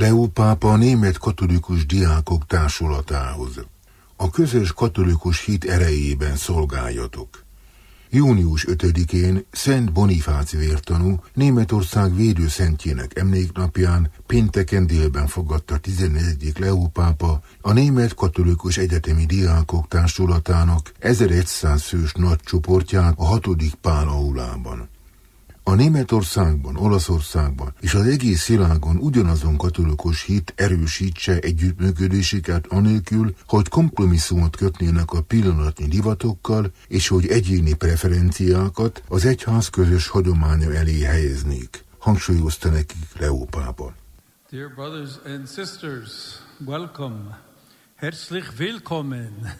Leó pápa a német katolikus diákok társulatához. A közös katolikus hit erejében szolgáljatok. Június 5-én Szent Bonifác vértanú Németország védőszentjének emléknapján pénteken délben fogadta 14. Leó pápa a német katolikus egyetemi diákok társulatának 1100 fős nagy csoportját a 6. Pál aulában. A Németországban, Olaszországban és az egész világon ugyanazon katolikus hit erősítse együttműködésüket anélkül, hogy kompromisszumot kötnének a pillanatnyi divatokkal, és hogy egyéni preferenciákat az egyház közös hagyománya elé helyeznék, hangsúlyozta nekik Leó pápa. Dear brothers and sisters, welcome. Herzlich willkommen.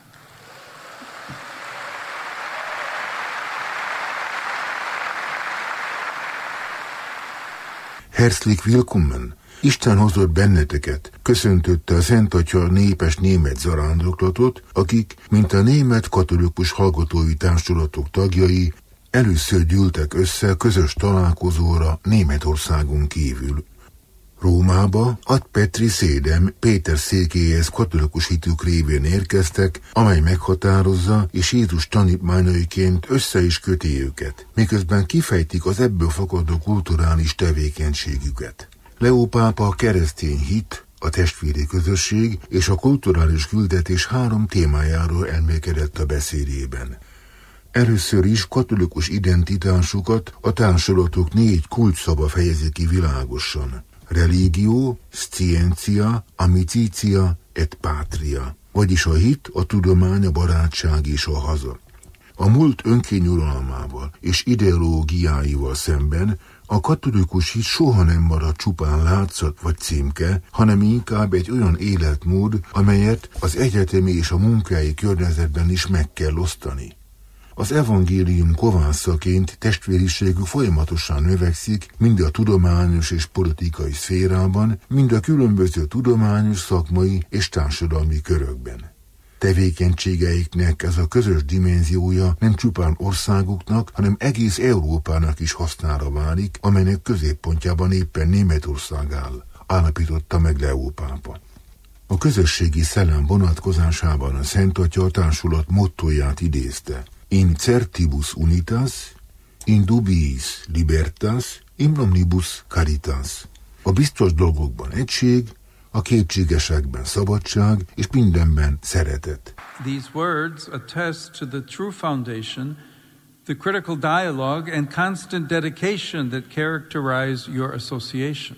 Herzlich willkommen! Isten hozott benneteket, köszöntötte a Szent Atya népes német zarándoklatot, akik, mint a német katolikus hallgatói társulatok tagjai, először gyűltek össze közös találkozóra Németországon kívül. Rómába ad Petri Szédem Péter székéhez katolikus hitük révén érkeztek, amely meghatározza és Jézus tanítványaiként össze is köti őket, miközben kifejtik az ebből fakadó kulturális tevékenységüket. Leó pápa a keresztény hit, a testvéri közösség és a kulturális küldetés 3 témájáról elmélkedett a beszédében. Először is katolikus identitásukat a társulatok 4 kulcsszava fejezi ki világosan. Religio, scientia, amicitia et patria, vagyis a hit, a tudomány, a barátság és a haza. A múlt önkényuralmával és ideológiáival szemben a katolikus hit soha nem marad csupán látszat vagy címke, hanem inkább egy olyan életmód, amelyet az egyetemi és a munkai környezetben is meg kell osztani. Az evangélium kovászaként testvériségük folyamatosan növekszik, mind a tudományos és politikai szférában, mind a különböző tudományos, szakmai és társadalmi körökben. Tevékenységeiknek ez a közös dimenziója nem csupán országoknak, hanem egész Európának is hasznára válik, amelynek középpontjában éppen Németország áll, állapította meg Leó pápa. A közösségi szellem vonatkozásában a Szent Atya a társulat mottóját idézte: In certibus unitas, in dubiis libertas, in omnibus caritas. A biztos dolgokban egység, a kétségesekben szabadság, és mindenben szeretet. These words attest to the true foundation, the critical dialogue and constant dedication that characterize your association.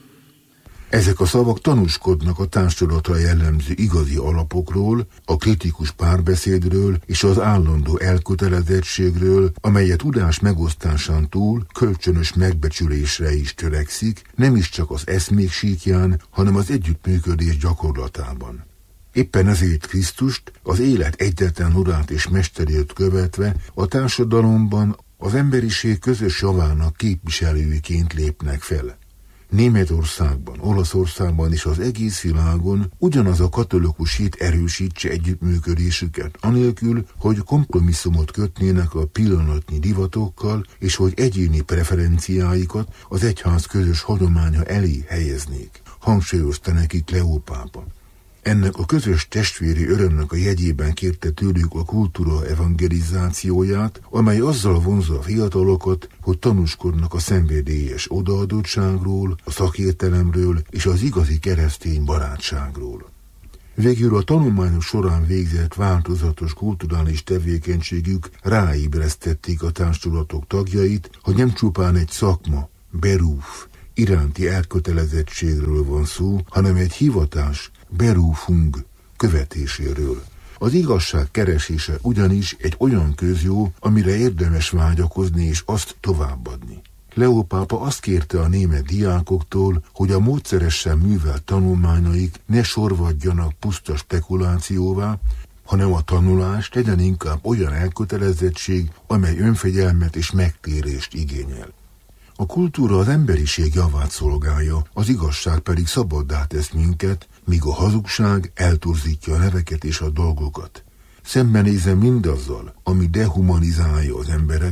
Ezek a szavak tanúskodnak a társulatra jellemző igazi alapokról, a kritikus párbeszédről és az állandó elkötelezettségről, amely a tudás megosztásán túl kölcsönös megbecsülésre is törekszik, nem is csak az eszmék síkján, hanem az együttműködés gyakorlatában. Éppen ezért Krisztust, az élet egyetlen urát és mesterét követve a társadalomban az emberiség közös javának képviselőiként lépnek fel. Németországban, Olaszországban és az egész világon ugyanaz a katolikus hit erősítse együttműködésüket, anélkül, hogy kompromisszumot kötnének a pillanatnyi divatokkal, és hogy egyéni preferenciáikat az egyház közös hagyománya elé helyeznék, hangsúlyozta nekik Leó pápa. Ennek a közös testvéri örömnek a jegyében kérte tőlük a kultúra evangelizációját, amely azzal vonzza a fiatalokat, hogy tanúskodnak a szenvedélyes odaadottságról, a szakértelemről és az igazi keresztény barátságról. Végül a tanulmányok során végzett változatos kulturális tevékenységük ráébresztették a társulatok tagjait, hogy nem csupán egy szakma, beruf, iránti elkötelezettségről van szó, hanem egy hivatás, berufung, követéséről. Az igazság keresése ugyanis egy olyan közjó, amire érdemes vágyakozni és azt továbbadni. Leó pápa azt kérte a német diákoktól, hogy a módszeresen művelt tanulmányaik ne sorvadjanak puszta spekulációvá, hanem a tanulást legyen inkább olyan elkötelezettség, amely önfegyelmet és megtérést igényel. A kultúra az emberiség javát szolgálja, az igazság pedig szabaddá tesz minket, míg a hazugság eltorzítja a neveket és a dolgokat. Szembenézem mindazzal, ami dehumanizálja az embereket,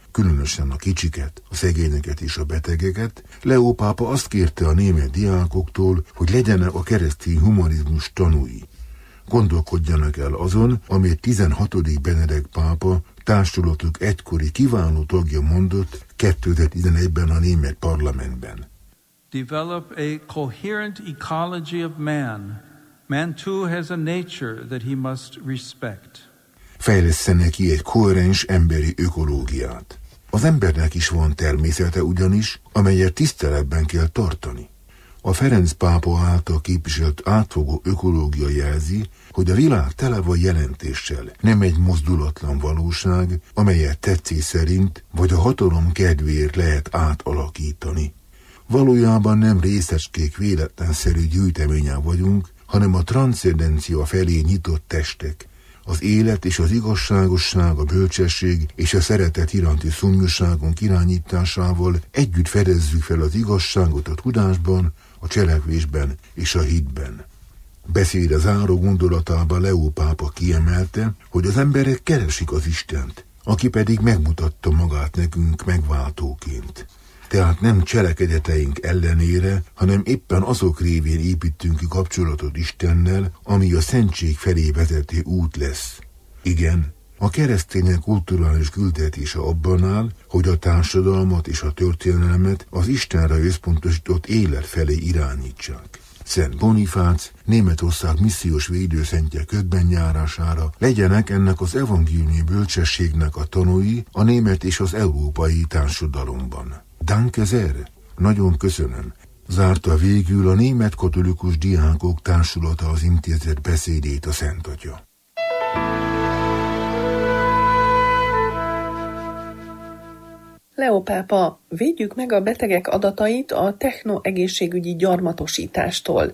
különösen a kicsiket, a szegényeket és a betegeket, Leó pápa azt kérte a német diákoktól, hogy legyenek a keresztény humanizmus tanúi. Gondolkodjanak el azon, amit 16. Benedek pápa, társulatuk egykori kiváló tagja mondott 2011-ben a német parlamentben. Develop a coherent ecology of man. Man too has a nature that he must respect. Fejlesztenek ki egy koherens emberi ökológiát. Az embernek is van természete ugyanis, amelyet tiszteletben kell tartani. A Ferenc pápa által képviselt átfogó ökológia jelzi, hogy a világ tele van jelentéssel, nem egy mozdulatlan valóság, amelyet tetszés szerint vagy a hatalom kedvéért lehet átalakítani. Valójában nem részecskék véletlenszerű gyűjteményen vagyunk, hanem a transzcendencia felé nyitott testek. Az élet és az igazságosság, a bölcsesség és a szeretet iránti szomjúságunk irányításával együtt fedezzük fel az igazságot a tudásban, a cselekvésben és a hitben. Beszéde záró gondolatában Leó pápa kiemelte, hogy az emberek keresik az Istent, aki pedig megmutatta magát nekünk megváltóként. Tehát nem cselekedeteink ellenére, hanem éppen azok révén építünk ki kapcsolatot Istennel, ami a szentség felé vezető út lesz. Igen, a keresztények kulturális küldetése abban áll, hogy a társadalmat és a történelmet az Istenre összpontosított élet felé irányítsák. Szent Bonifác, Németország missziós védőszentje ködben járására legyenek ennek az evangéliumi bölcsességnek a tanúi a német és az európai társadalomban. Danke sehr, nagyon köszönöm, zárta végül a Német Katolikus Diákok Társulata az intézet beszédét a Szent Atya. Leó pápa, védjük meg a betegek adatait a technoegészségügyi gyarmatosítástól.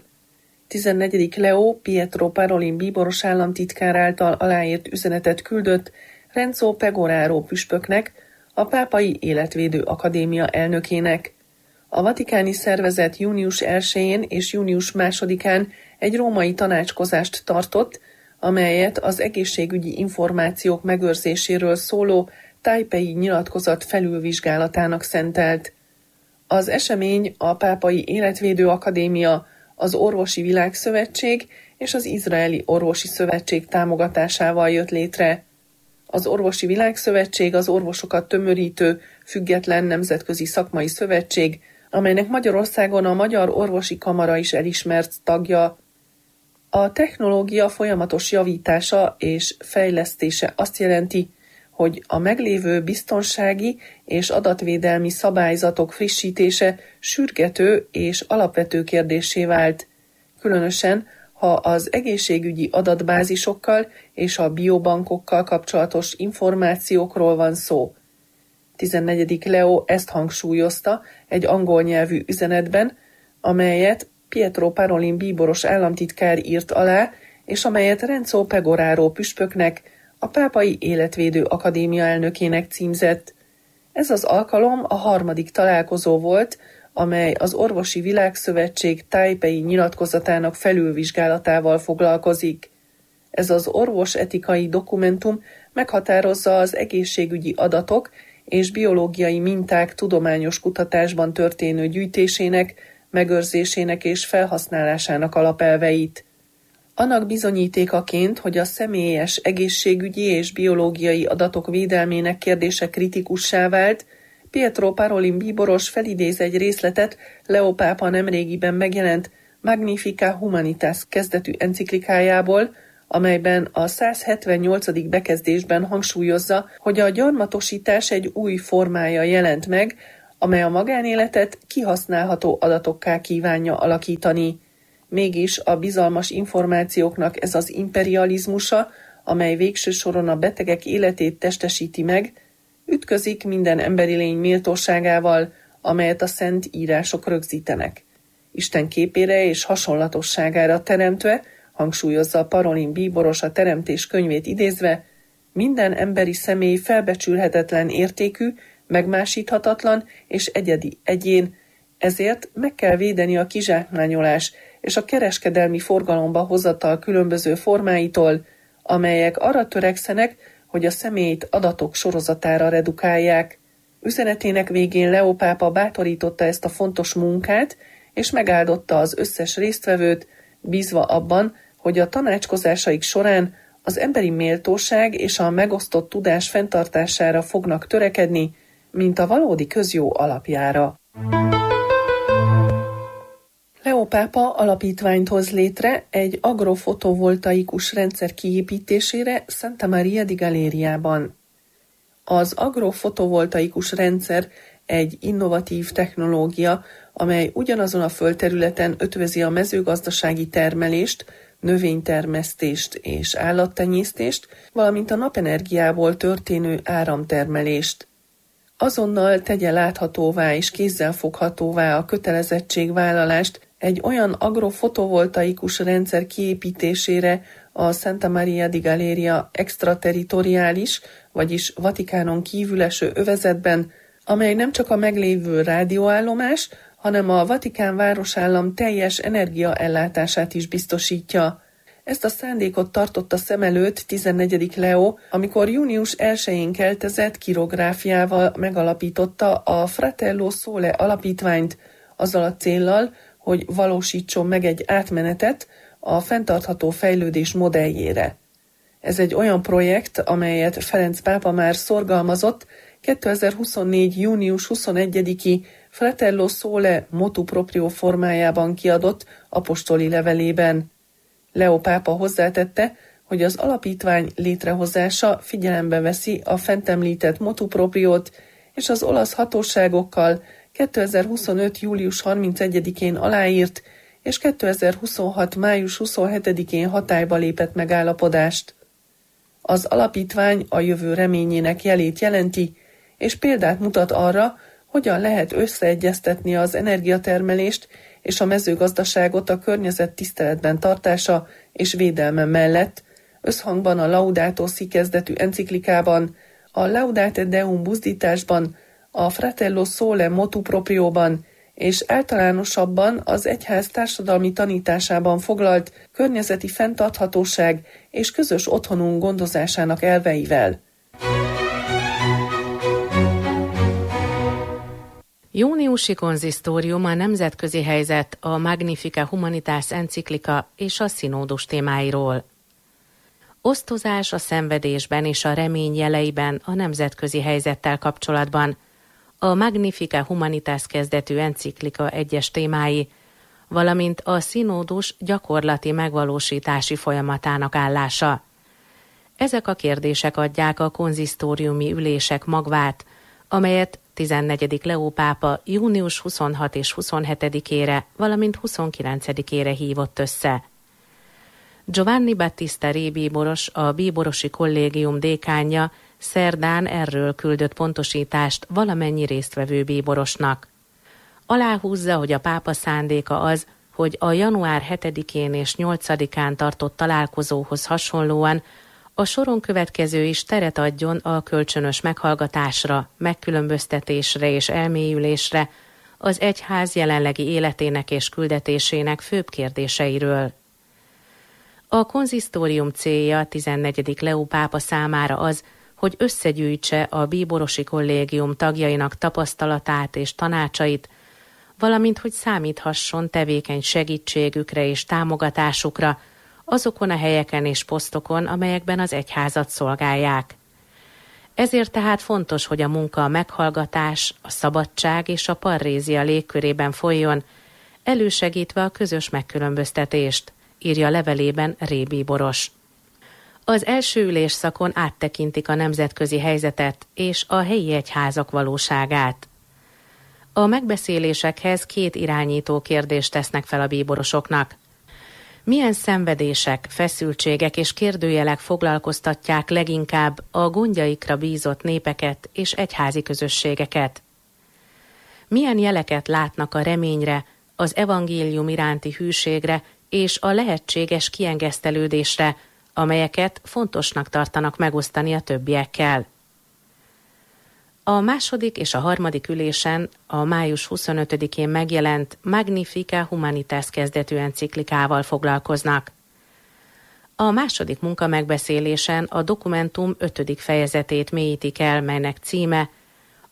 14. Leó Pietro Parolin bíboros államtitkár által aláírt üzenetet küldött Renzo Pegoraro püspöknek, a Pápai Életvédő Akadémia elnökének. A vatikáni szervezet június 1-én és június 2-án egy római tanácskozást tartott, amelyet az egészségügyi információk megőrzéséről szóló Taipei nyilatkozat felülvizsgálatának szentelt. Az esemény a Pápai Életvédő Akadémia, az Orvosi Világszövetség és az Izraeli Orvosi Szövetség támogatásával jött létre. Az Orvosi Világszövetség az orvosokat tömörítő, független nemzetközi szakmai szövetség, amelynek Magyarországon a Magyar Orvosi Kamara is elismert tagja. A technológia folyamatos javítása és fejlesztése azt jelenti, hogy a meglévő biztonsági és adatvédelmi szabályzatok frissítése sürgető és alapvető kérdéssé vált, különösen ha az egészségügyi adatbázisokkal és a biobankokkal kapcsolatos információkról van szó. 14. Leó ezt hangsúlyozta egy angol nyelvű üzenetben, amelyet Pietro Parolin bíboros államtitkár írt alá, és amelyet Renzo Pegoraro püspöknek, a Pápai Életvédő Akadémia elnökének címzett. Ez az alkalom a 3. találkozó volt, amely az Orvosi Világszövetség Taipei nyilatkozatának felülvizsgálatával foglalkozik. Ez az orvosetikai dokumentum meghatározza az egészségügyi adatok és biológiai minták tudományos kutatásban történő gyűjtésének, megőrzésének és felhasználásának alapelveit. Annak bizonyítékaként, hogy a személyes egészségügyi és biológiai adatok védelmének kérdése kritikussá vált, Pietro Parolin bíboros felidéz egy részletet Leó pápa nemrégiben megjelent Magnificat Humanitas kezdetű enciklikájából, amelyben a 178. bekezdésben hangsúlyozza, hogy a gyarmatosítás egy új formája jelent meg, amely a magánéletet kihasználható adatokká kívánja alakítani. Mégis a bizalmas információknak ez az imperializmusa, amely végső soron a betegek életét testesíti meg, ütközik minden emberi lény méltóságával, amelyet a szent írások rögzítenek. Isten képére és hasonlatosságára teremtve, hangsúlyozza a Parolin bíboros a Teremtés könyvét idézve, minden emberi személy felbecsülhetetlen értékű, megmásíthatatlan és egyedi egyén, ezért meg kell védeni a kizsákmányolás és a kereskedelmi forgalomba hozatal különböző formáitól, amelyek arra törekszenek, hogy a személyt adatok sorozatára redukálják. Üzenetének végén Leó pápa bátorította ezt a fontos munkát, és megáldotta az összes résztvevőt, bízva abban, hogy a tanácskozásaik során az emberi méltóság és a megosztott tudás fenntartására fognak törekedni, mint a valódi közjó alapjára. Leó pápa alapítványt hoz létre egy agrofotovoltaikus rendszer kiépítésére Santa Maria di Galeriában. Az agrofotovoltaikus rendszer egy innovatív technológia, amely ugyanazon a földterületen ötvözi a mezőgazdasági termelést, növénytermesztést és állattenyésztést, valamint a napenergiából történő áramtermelést. Azonnal tegye láthatóvá és kézzelfoghatóvá a kötelezettségvállalást egy olyan agrofotovoltaikus rendszer kiépítésére a Santa Maria di Galeria extraterritoriális, vagyis Vatikánon kívül eső övezetben, amely nem csak a meglévő rádióállomás, hanem a Vatikán városállam teljes energiaellátását is biztosítja. Ezt a szándékot tartotta szem előtt 14. Leó, amikor június 1-én keltezett kirográfiával megalapította a Fratello Sole alapítványt, azzal a céllal, hogy valósítson meg egy átmenetet a fenntartható fejlődés modelljére. Ez egy olyan projekt, amelyet Ferenc pápa már szorgalmazott 2024. június 21-i Fratello Sole motu proprio formájában kiadott apostoli levelében. Leó pápa hozzátette, hogy az alapítvány létrehozása figyelembe veszi a fent említett motu propriót, és az olasz hatóságokkal 2025. július 31-én aláírt, és 2026. május 27-én hatályba lépett megállapodást. Az alapítvány a jövő reményének jelét jelenti, és példát mutat arra, hogyan lehet összeegyeztetni az energiatermelést és a mezőgazdaságot a környezet tiszteletben tartása és védelme mellett, összhangban a Laudato Si kezdetű enciklikában, a Laudate Deum buzdításban, a Fratello Sole motu proprióban és általánosabban az egyház társadalmi tanításában foglalt környezeti fenntarthatóság és közös otthonunk gondozásának elveivel. Júniusi konzisztórium a nemzetközi helyzet, a Magnificat Humanitas enciklika és a színódus témáiról. Osztozás a szenvedésben és a remény jeleiben a nemzetközi helyzettel kapcsolatban. A Magnificat Humanitas kezdetű enciklika egyes témái, valamint a színódus gyakorlati megvalósítási folyamatának állása. Ezek a kérdések adják a konzisztóriumi ülések magvát, amelyet 14. Leó pápa június 26 és 27-ére, valamint 29-ére hívott össze. Giovanni Battista Re bíboros, a bíborosi kollégium dékánja szerdán erről küldött pontosítást valamennyi résztvevő bíborosnak. Aláhúzza, hogy a pápa szándéka az, hogy a január 7-én és 8-án tartott találkozóhoz hasonlóan a soron következő is teret adjon a kölcsönös meghallgatásra, megkülönböztetésre és elmélyülésre az egyház jelenlegi életének és küldetésének főbb kérdéseiről. A konzisztórium célja 14. Leó pápa számára az, hogy összegyűjtse a bíborosi kollégium tagjainak tapasztalatát és tanácsait, valamint hogy számíthasson tevékeny segítségükre és támogatásukra azokon a helyeken és posztokon, amelyekben az egyházat szolgálják. Ezért tehát fontos, hogy a munka a meghallgatás, a szabadság és a parrézia légkörében folyjon, elősegítve a közös megkülönböztetést, írja levelében Re bíboros. Az első ülésszakon áttekintik a nemzetközi helyzetet és a helyi egyházak valóságát. A megbeszélésekhez 2 irányító kérdést tesznek fel a bíborosoknak. Milyen szenvedések, feszültségek és kérdőjelek foglalkoztatják leginkább a gondjaikra bízott népeket és egyházi közösségeket? Milyen jeleket látnak a reményre, az evangélium iránti hűségre és a lehetséges kiengesztelődésre, amelyeket fontosnak tartanak megosztani a többiekkel? A második és a harmadik ülésen a május 25-én megjelent Magnificat Humanitas kezdetű enciklikával foglalkoznak. A második munkamegbeszélésen a dokumentum 5. fejezetét mélyítik el, melynek címe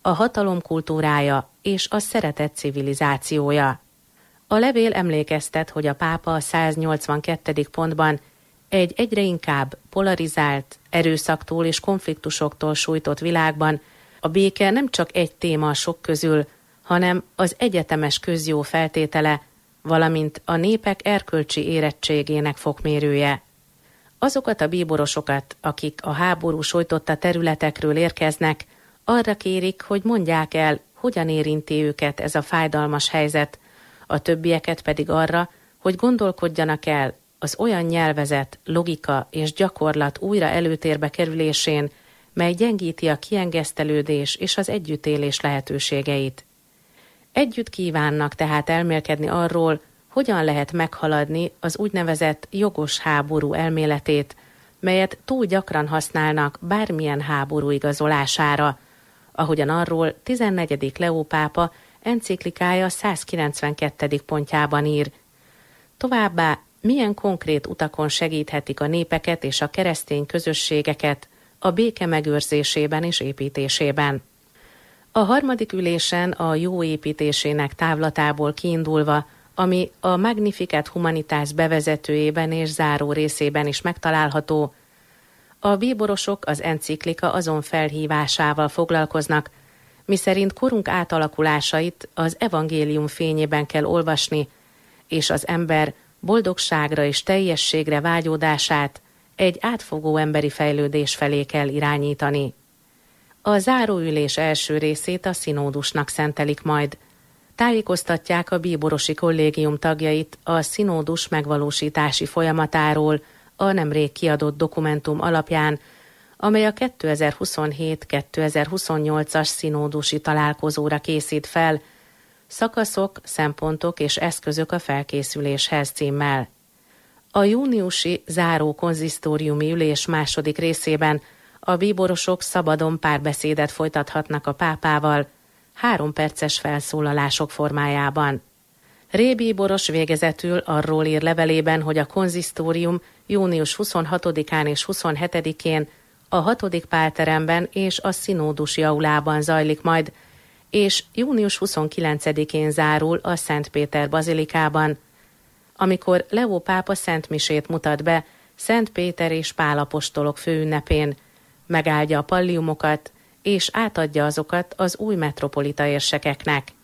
a hatalom kultúrája és a szeretet civilizációja. A levél emlékeztet, hogy a pápa a 182. pontban egy egyre inkább polarizált, erőszaktól és konfliktusoktól sújtott világban a béke nem csak egy téma a sok közül, hanem az egyetemes közjó feltétele, valamint a népek erkölcsi érettségének fokmérője. Azokat a bíborosokat, akik a háború sújtotta területekről érkeznek, arra kérik, hogy mondják el, hogyan érinti őket ez a fájdalmas helyzet, a többieket pedig arra, hogy gondolkodjanak el az olyan nyelvezet, logika és gyakorlat újra előtérbe kerülésén, mely gyengíti a kiengesztelődés és az együttélés lehetőségeit. Együtt kívánnak tehát elmélkedni arról, hogyan lehet meghaladni az úgynevezett jogos háború elméletét, melyet túl gyakran használnak bármilyen háború igazolására, ahogyan arról 14. Leó pápa enciklikája 192. pontjában ír. Továbbá milyen konkrét utakon segíthetik a népeket és a keresztény közösségeket a béke megőrzésében és építésében. A harmadik ülésen a jó építésének távlatából kiindulva, ami a Magnificat Humanitas bevezetőjében és záró részében is megtalálható, a bíborosok az enciklika azon felhívásával foglalkoznak, miszerint korunk átalakulásait az evangélium fényében kell olvasni, és az ember boldogságra és teljességre vágyódását egy átfogó emberi fejlődés felé kell irányítani. A záróülés első részét a szinódusnak szentelik majd. Tájékoztatják a bíborosi kollégium tagjait a szinódus megvalósítási folyamatáról a nemrég kiadott dokumentum alapján, amely a 2027-2028-as szinódusi találkozóra készít fel, szakaszok, szempontok és eszközök a felkészüléshez címmel. A júniusi záró konzisztóriumi ülés második részében a bíborosok szabadon párbeszédet folytathatnak a pápával, 3 perces felszólalások formájában. Ré bíboros végezetül arról ír levelében, hogy a konzisztórium június 26-án és 27-én a 6. pálteremben és a szinódusi aulában zajlik majd, és június 29-én zárul a Szent Péter bazilikában, amikor Leó pápa szentmisét mutat be Szent Péter és Pál apostolok főünnepén, megáldja a palliumokat és átadja azokat az új metropolita érsekeknek.